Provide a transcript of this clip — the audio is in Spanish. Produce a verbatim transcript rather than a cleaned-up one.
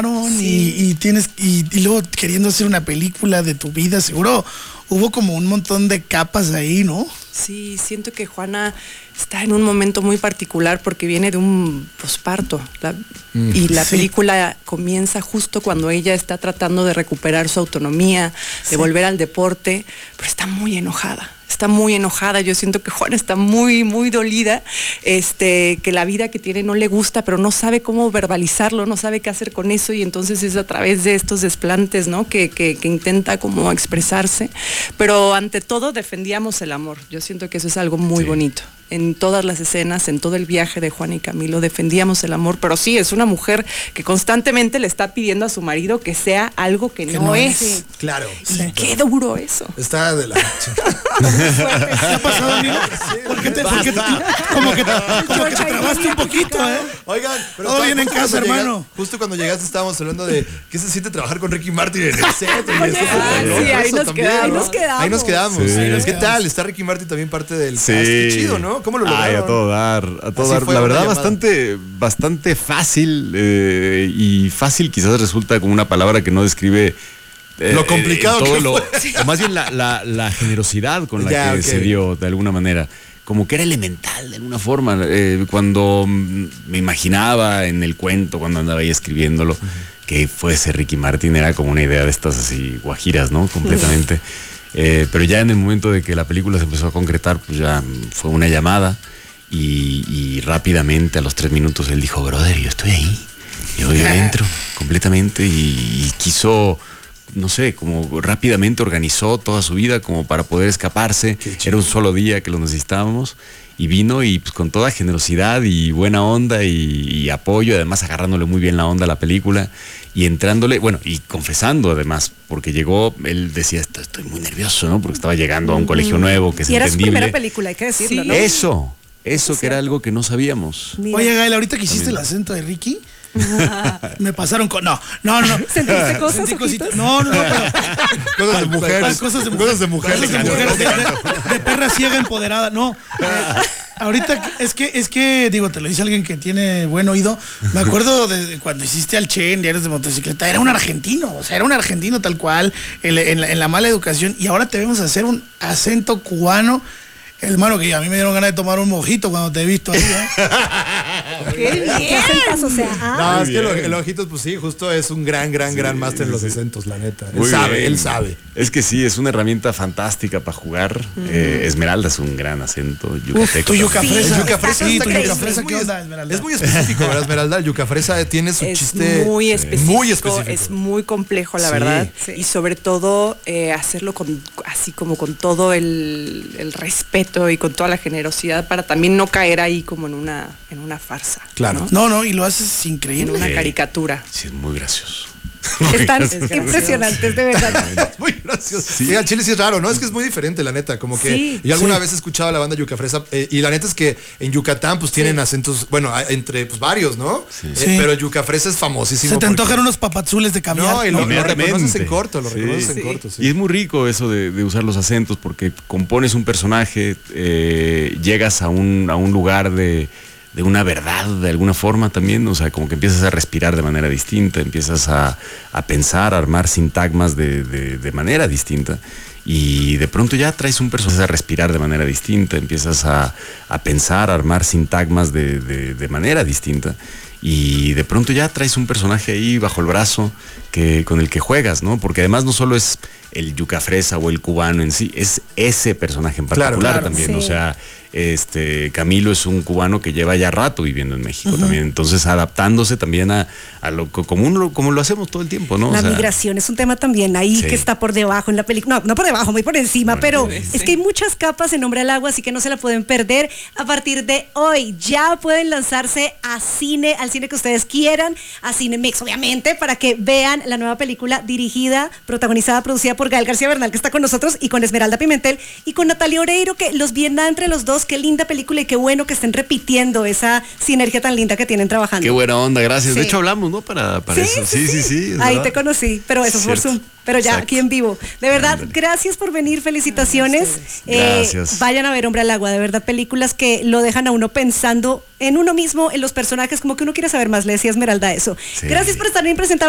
casaron sí. y, y tienes y, y luego queriendo hacer una película de tu vida, seguro hubo como un montón de capas ahí, ¿no? Sí, siento que Juana está en un momento muy particular porque viene de un posparto la, mm, y la sí. película comienza justo cuando ella está tratando de recuperar su autonomía, sí. de volver al deporte, pero está muy enojada. Está muy enojada, yo siento que Juana está muy, muy dolida, este, que la vida que tiene no le gusta, pero no sabe cómo verbalizarlo, no sabe qué hacer con eso, y entonces es a través de estos desplantes, ¿no? Que, que, que intenta como expresarse, pero ante todo defendíamos el amor. Yo siento que eso es algo muy sí. bonito. En todas las escenas, en todo el viaje de Juana y Camilo, defendíamos el amor, pero sí, es una mujer que constantemente le está pidiendo a su marido que sea algo que, que no, no es. es. Claro. Y sí, qué claro. duro eso. Está de la... ¿Qué ha pasado, amigo? ¿Por qué te, por qué te, como que te, como que te trabaste un poquito, eh? Oigan, pero todo bien en casa, hermano. Llegas, justo cuando llegaste estábamos hablando de qué se siente trabajar con Ricky Martin en el set. Oye, sí, sí, ahí, nos también, quedamos, ¿no? ahí nos quedamos. Ahí nos quedamos. Sí. Ahí nos ¿Qué quedamos. tal? Está Ricky Martin también parte del sí. cast. Qué chido, ¿no? ¿Cómo lo lograron? Ay, a todo dar, a todo dar. La verdad, bastante, bastante fácil eh, y fácil quizás resulta como una palabra que no describe Eh, lo complicado todo que lo, fue. o más bien la, la, la generosidad con la ya, que okay. se dio de alguna manera, como que era elemental de alguna forma. Eh, cuando me imaginaba en el cuento, cuando andaba ahí escribiéndolo, uh-huh. que fuese Ricky Martin, era como una idea de estas así guajiras, ¿no? Completamente. Uh-huh. Eh, pero ya en el momento de que la película se empezó a concretar, pues ya fue una llamada y, y rápidamente a los tres minutos él dijo, brother, yo estoy ahí, yo, yo entro completamente y, y quiso... no sé, como rápidamente organizó toda su vida como para poder escaparse. Era un solo día que lo necesitábamos y vino y pues, con toda generosidad y buena onda y, y apoyo, además agarrándole muy bien la onda a la película y entrándole, bueno, y confesando además, porque llegó, él decía, estoy muy nervioso, ¿no? Porque estaba llegando a un colegio nuevo que es y era entendible. su primera película, hay que decirlo, sí. ¿no? Eso, eso que era algo que no sabíamos. Mira. Oye, Gael, ahorita que hiciste También. el acento de Ricky, me pasaron con... No, no, no. ¿Sentiste cosas? Sentí cositas. No, no, no. Pero, cosas de mujeres. Cosas de mujeres. Cosas de mujeres. Cosas de, mujeres de, de, de perra ciega empoderada. No. Eh, ahorita es que, es que, digo, te lo dice alguien que tiene buen oído. Me acuerdo de cuando hiciste al Che en Diarios de Motocicleta. Era un argentino. O sea, era un argentino tal cual. En, en, la, en la mala educación. Y ahora te vemos hacer un acento cubano. Hermano, que a mí me dieron ganas de tomar un mojito cuando te he visto ahí, ¿eh? ¡Qué bien! ¿Qué acentas, o sea? Ah. No, es que el, el ojitos, pues sí, justo es un gran, gran, sí, gran máster en los acentos, la neta. Él Muy sabe, bien. él sabe. Es que sí, es una herramienta fantástica para jugar. Uh-huh. Eh, Esmeralda es un gran acento. Yucateco. Tu yuca fresa. Sí, yuca fresa, sí, tu yuca fresa, ¿qué onda, Esmeralda? Es muy específico, ¿verdad, Esmeralda? El yuca fresa tiene su es chiste. Muy específico, muy específico. Es muy complejo, la sí. verdad. Sí. Y sobre todo, eh, hacerlo con así como con todo el, el respeto y con toda la generosidad para también no caer ahí como en una, en una farsa. Claro. No, no, y lo haces increíble. En una caricatura. Sí, es muy gracioso. Están impresionantes, de verdad. Muy gracioso. Sí, el chile sí es raro, ¿no? Es que es muy diferente, la neta. Como que sí, yo alguna sí. vez he escuchado a la banda Yuca Fresa eh, y la neta es que en Yucatán pues tienen sí. acentos, bueno, entre pues varios, ¿no? Sí. Eh, sí. Pero Yuca Fresa es famosísimo. Se te antojan unos papazules de caviar. No, y lo, lo reconoces en corto, lo sí. reconoces sí. en corto. Sí. Y es muy rico eso de, de usar los acentos porque compones un personaje, eh, llegas a un, a un lugar de... de una verdad de alguna forma también, o sea, como que empiezas a respirar de manera distinta, empiezas a, a pensar, a armar sintagmas de, de, de manera distinta y de pronto ya traes un personaje a respirar de manera distinta, empiezas a, a pensar, a armar sintagmas de, de, de manera distinta y de pronto ya traes un personaje ahí bajo el brazo que, con el que juegas, ¿no? Porque además no solo es el yuca fresa o el cubano en sí, es ese personaje en particular claro, claro, también, sí. o sea... Este Camilo es un cubano que lleva ya rato viviendo en México uh-huh. también, entonces adaptándose también a, a lo como uno, como lo hacemos todo el tiempo, ¿no? La o sea, migración es un tema también ahí sí. que está por debajo en la película, no, no por debajo, muy por encima, por pero sí. es que hay muchas capas en Nombre al Agua, así que no se la pueden perder. A partir de hoy ya pueden lanzarse a cine, al cine que ustedes quieran, a Cinemex, obviamente, para que vean la nueva película dirigida, protagonizada, producida por Gael García Bernal, que está con nosotros, y con Esmeralda Pimentel, y con Natalia Oreiro, que los vi entre los dos. Qué linda película y qué bueno que estén repitiendo esa sinergia tan linda que tienen trabajando. Qué buena onda, gracias. Sí. De hecho hablamos, ¿no? Para, para sí, eso. Sí, sí, sí. sí, sí Ahí te conocí, pero eso es por Zoom. Pero ya Exacto. aquí en vivo. De verdad, Ándale. gracias por venir, felicitaciones. Gracias. Eh, vayan a ver Hombre al Agua, de verdad, películas que lo dejan a uno pensando en uno mismo, en los personajes, como que uno quiere saber más. Le decía Esmeralda eso. Sí. Gracias por estar bien presentado.